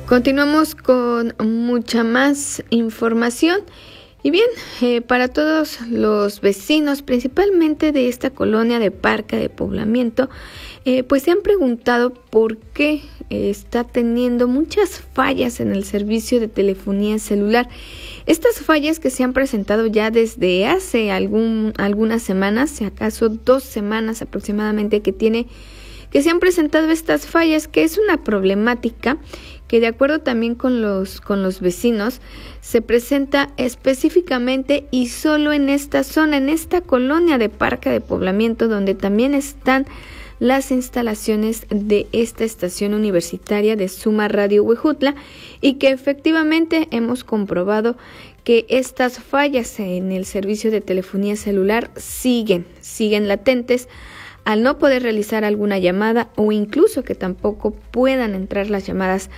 Continuamos con mucha más información. Y bien, para todos los vecinos, principalmente de esta colonia de Parque de Poblamiento, pues se han preguntado por qué está teniendo muchas fallas en el servicio de telefonía celular. Estas fallas que se han presentado ya desde hace algunas semanas, si acaso 2 semanas aproximadamente que se han presentado estas fallas, que es una problemática que de acuerdo también con los vecinos se presenta específicamente y solo en esta zona, en esta colonia de Parque de Poblamiento, donde también están las instalaciones de esta estación universitaria de Suma Radio Huejutla, y que efectivamente hemos comprobado que estas fallas en el servicio de telefonía celular siguen latentes, al no poder realizar alguna llamada o incluso que tampoco puedan entrar las llamadas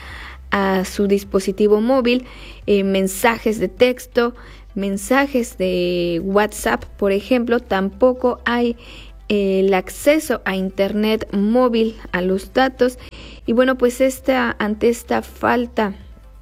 a su dispositivo móvil, mensajes de texto, mensajes de WhatsApp, por ejemplo, tampoco hay el acceso a internet móvil, a los datos. Y bueno, pues ante esta falta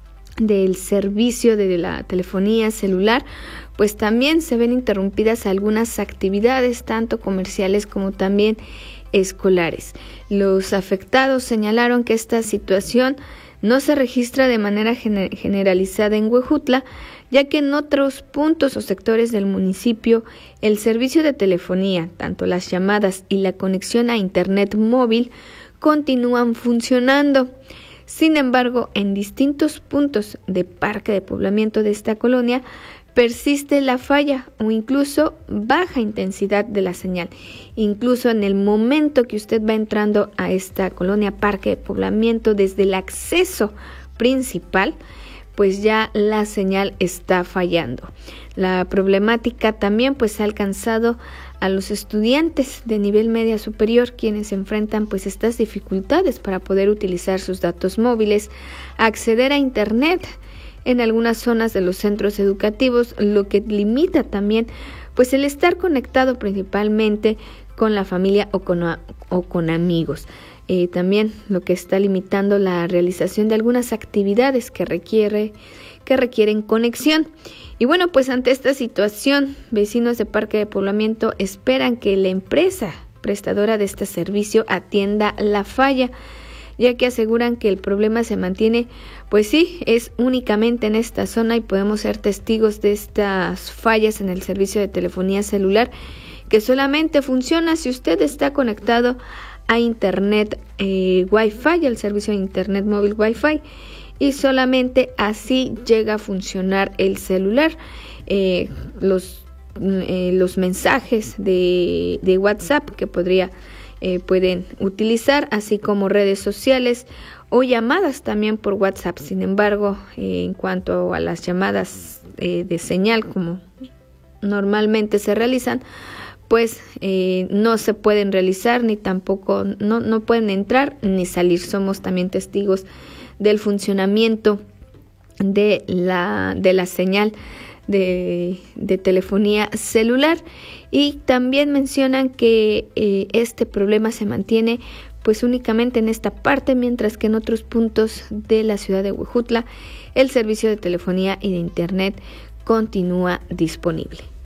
del servicio de la telefonía celular, pues también se ven interrumpidas algunas actividades, tanto comerciales como también escolares. Los afectados señalaron que esta situación no se registra de manera generalizada en Huejutla, ya que en otros puntos o sectores del municipio el servicio de telefonía, tanto las llamadas y la conexión a internet móvil, continúan funcionando. Sin embargo, en distintos puntos de Parque de Poblamiento de esta colonia persiste la falla o incluso baja intensidad de la señal. Incluso en el momento que usted va entrando a esta colonia Parque de Poblamiento, desde el acceso principal, pues ya la señal está fallando. La problemática también pues ha alcanzado a los estudiantes de nivel media superior, quienes enfrentan pues estas dificultades para poder utilizar sus datos móviles, acceder a internet en algunas zonas de los centros educativos, lo que limita también pues el estar conectado principalmente con la familia o con amigos. También lo que está limitando la realización de algunas actividades que requieren conexión. Y bueno, pues ante esta situación, vecinos de Parque de Poblamiento esperan que la empresa prestadora de este servicio atienda la falla, ya que aseguran que el problema se mantiene, pues sí, es únicamente en esta zona, y podemos ser testigos de estas fallas en el servicio de telefonía celular, que solamente funciona si usted está conectado a internet Wi-Fi, al servicio de internet móvil Wi-Fi, y solamente así llega a funcionar el celular. Los mensajes de WhatsApp que pueden utilizar, así como redes sociales o llamadas también por WhatsApp. Sin embargo, en cuanto a las llamadas de señal, como normalmente se realizan, pues no se pueden realizar, ni tampoco no pueden entrar ni salir. Somos también testigos del funcionamiento de la señal de telefonía celular, y también mencionan que este problema se mantiene pues únicamente en esta parte, mientras que en otros puntos de la ciudad de Huejutla el servicio de telefonía y de internet continúa disponible.